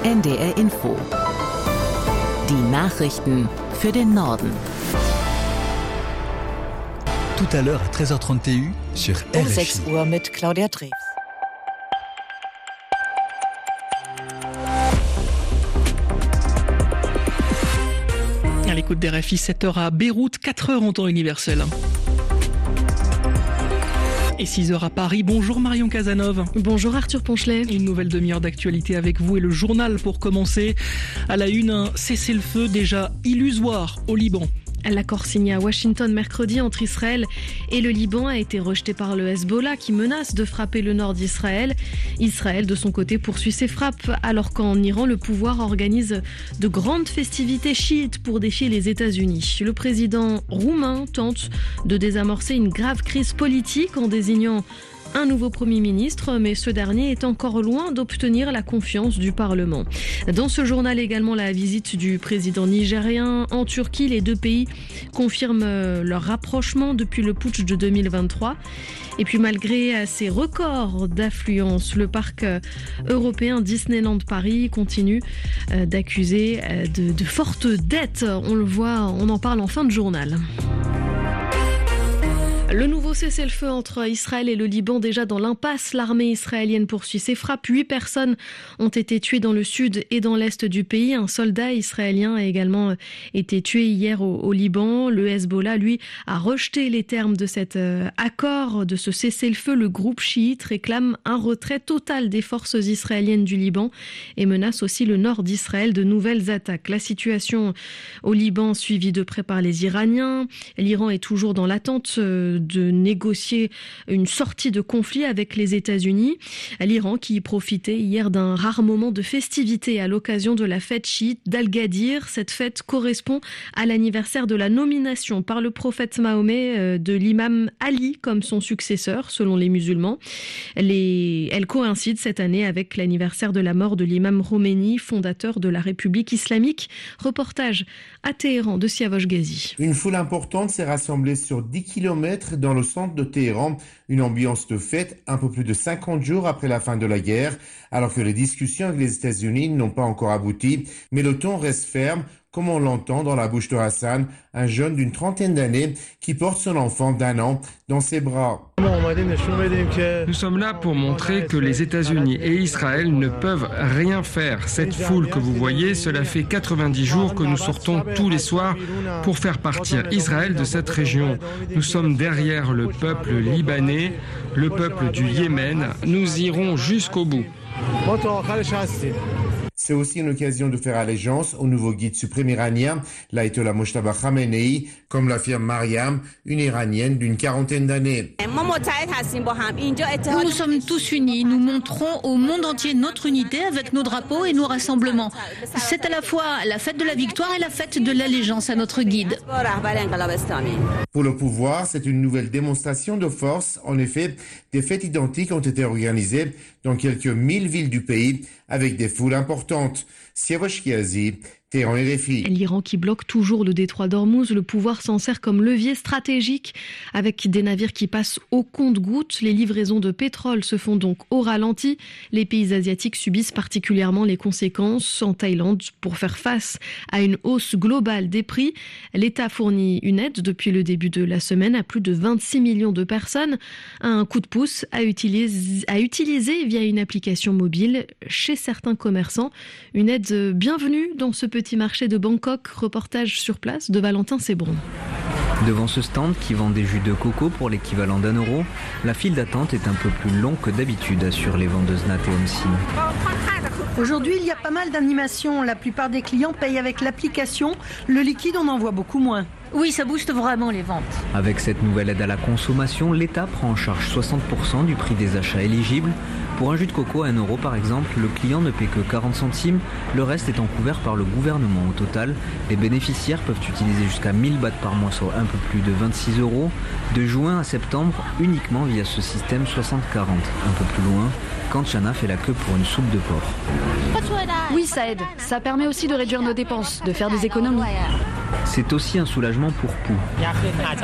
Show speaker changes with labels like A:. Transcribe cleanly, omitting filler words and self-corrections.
A: NDR Info. Die Nachrichten für den Norden.
B: Tout à l'heure à 13h31 sur RFI.
C: Um 6 Uhr mit Claudia Drews.
D: À l'écoute d'RFI, 7h à Beyrouth, 4h en temps universel. Et 6h à Paris. Bonjour Marion Casanov.
E: Bonjour Arthur Ponchelet.
D: Une nouvelle demi-heure d'actualité avec vous et le journal pour commencer. À la une, un cessez-le-feu déjà illusoire au Liban.
E: L'accord signé à Washington mercredi entre Israël et le Liban a été rejeté par le Hezbollah qui menace de frapper le nord d'Israël. Israël, de son côté, poursuit ses frappes alors qu'en Iran, le pouvoir organise de grandes festivités chiites pour défier les États-Unis. Le président roumain tente de désamorcer une grave crise politique en désignant un nouveau Premier ministre, mais ce dernier est encore loin d'obtenir la confiance du Parlement. Dans ce journal également, la visite du président nigérien en Turquie. Les deux pays confirment leur rapprochement depuis le putsch de 2023. Et puis malgré ces records d'affluence, le parc européen Disneyland Paris continue d'accuser de fortes dettes. On le voit, on en parle en fin de journal. Le nouveau cessez-le-feu entre Israël et le Liban déjà dans l'impasse. L'armée israélienne poursuit ses frappes. 8 personnes ont été tuées dans le sud et dans l'est du pays. Un soldat israélien a également été tué hier au Liban. Le Hezbollah, lui, a rejeté les termes de cet accord, de ce cessez-le-feu. Le groupe chiite réclame un retrait total des forces israéliennes du Liban et menace aussi le nord d'Israël de nouvelles attaques. La situation au Liban suivie de près par les Iraniens. L'Iran est toujours dans l'attente de négocier une sortie de conflit avec les États-Unis. L'Iran qui profitait hier d'un rare moment de festivité à l'occasion de la fête chiite d'Al-Gadir. Cette fête correspond à l'anniversaire de la nomination par le prophète Mahomet de l'imam Ali comme son successeur, selon les musulmans. Elle coïncide cette année avec l'anniversaire de la mort de l'imam Khomeini, fondateur de la République islamique. Reportage à Téhéran de Siavosh Ghazi.
F: Une foule importante s'est rassemblée sur 10 km dans le centre de Téhéran, une ambiance de fête un peu plus de 50 jours après la fin de la guerre, alors que les discussions avec les États-Unis n'ont pas encore abouti, mais le ton reste ferme, comme on l'entend dans la bouche de Hassan, un jeune d'une trentaine d'années qui porte son enfant d'1 an dans ses bras.
G: Nous sommes là pour montrer que les États-Unis et Israël ne peuvent rien faire. Cette foule que vous voyez, cela fait 90 jours que nous sortons tous les soirs pour faire partir Israël de cette région. Nous sommes derrière le peuple libanais, le peuple du Yémen. Nous irons jusqu'au bout.
F: C'est aussi une occasion de faire allégeance au nouveau guide suprême iranien, l'ayatollah Mojtaba Khamenei, comme l'affirme Mariam, une Iranienne d'une quarantaine d'années.
H: Nous sommes tous unis, nous montrons au monde entier notre unité avec nos drapeaux et nos rassemblements. C'est à la fois la fête de la victoire et la fête de l'allégeance à notre guide.
F: Pour le pouvoir, c'est une nouvelle démonstration de force. En effet, des fêtes identiques ont été organisées dans quelques 1000 villes du pays avec des foules importantes. Siavosh Ghazi, Téhéran RFI.
E: L'Iran qui bloque toujours le détroit d'Ormuz, le pouvoir s'en sert comme levier stratégique avec des navires qui passent au compte-gouttes. Les livraisons de pétrole se font donc au ralenti. Les pays asiatiques subissent particulièrement les conséquences. En Thaïlande, pour faire face à une hausse globale des prix, l'État fournit une aide depuis le début de la semaine à plus de 26 millions de personnes. Un coup de pouce à utiliser via une application mobile chez certains commerçants. Une aide bienvenue dans ce petit marché de Bangkok. Reportage sur place de Valentin Sébron.
I: Devant ce stand qui vend des jus de coco pour l'équivalent d'€1, la file d'attente est un peu plus longue que d'habitude, assurent les vendeuses Nat et Omsim.
J: Aujourd'hui, il y a pas mal d'animations. La plupart des clients payent avec l'application. Le liquide, on en voit beaucoup moins.
H: Oui, ça booste vraiment les ventes.
I: Avec cette nouvelle aide à la consommation, l'État prend en charge 60% du prix des achats éligibles. Pour un jus de coco à 1 € par exemple, le client ne paie que 40 centimes, le reste étant couvert par le gouvernement. Au total, les bénéficiaires peuvent utiliser jusqu'à 1000 bahts par mois, soit un peu plus de 26 €, de juin à septembre, uniquement via ce système 60-40. Un peu plus loin, Kanchana fait la queue pour une soupe de porc.
K: Oui, ça aide. Ça permet aussi de réduire nos dépenses, de faire des économies.
I: C'est aussi un soulagement pour Pou.